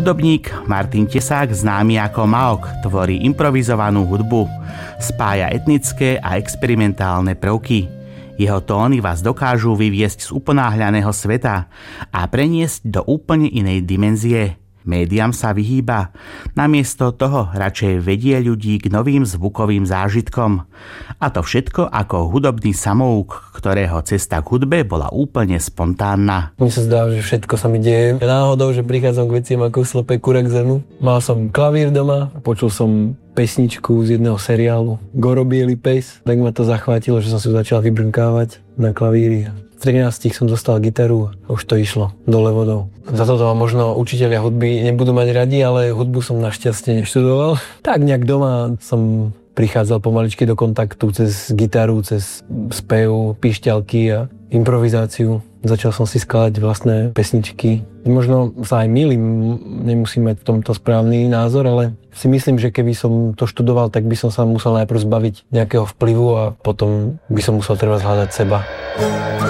Hudobník Martin Tesák, známy ako Maok, tvorí improvizovanú hudbu. Spája etnické a experimentálne prvky. Jeho tóny vás dokážu vyviesť z uponáhľaného sveta a preniesť do úplne inej dimenzie. Médiám sa vyhýba. Namiesto toho radšej vedie ľudí k novým zvukovým zážitkom. A to všetko ako hudobný samouk, ktorého cesta k hudbe bola úplne spontánna. Mne sa zdá, že všetko sa mi deje náhodou, že prichádzam k veciam ako slepé kura k zemu. Mal som klavír doma, počul som pesničku z jedného seriálu Goro biely pes, tak ma to zachvátilo, že som si začal vybrnkávať na klavíri. V 13 som dostal gitaru a už to išlo dole vodou. Za toto ma možno učitelia hudby nebudú mať radi, ale hudbu som našťastie neštudoval. Tak nejak doma som prichádzal pomaličky do kontaktu cez gitaru, cez spev, píšťalky a improvizáciu. Začal som si skladať vlastné pesničky. Možno sa aj mýlim, nemusím mať v tomto správny názor, ale si myslím, že keby som to študoval, tak by som sa musel najprv zbaviť nejakého vplyvu a potom by som musel treba hľadať seba.